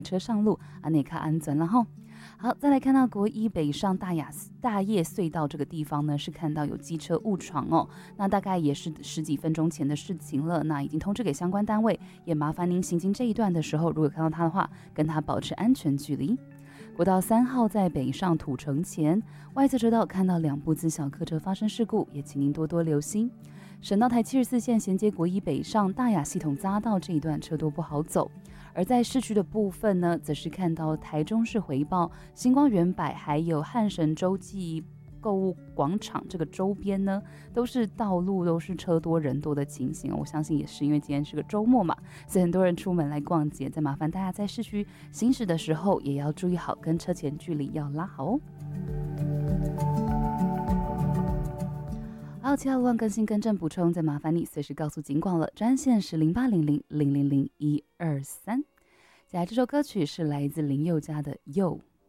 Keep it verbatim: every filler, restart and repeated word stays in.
车上路，啊，内卡安全了哈。好，再来看到国一北上大雅大叶隧道这个地方呢，是看到有机车误闯哦，那大概也是十几分钟前的事情了，那已经通知给相关单位，也麻烦您行经这一段的时候，如果看到它的话，跟它保持安全距离。国道三号在北上土城前，外侧车道看到两部自小客车发生事故，也请您多多留心。省道台七十四线衔接国一北上大雅系统匝道这一段车多不好走，而在市区的部分呢，则是看到台中市回报、星光远百还有汉神洲际购物广场这个周边呢，都是道路都是车多人多的情形。我相信也是因为今天是个周末嘛，所以很多人出门来逛街。再麻烦大家在市区行驶的时候，也要注意好跟车前距离要拉好哦。还有其他路况更新更正补充，再麻烦你随时告诉警广了，专线是零八零零零零零一二三。接下来这首歌曲是来自林宥嘉的《又》。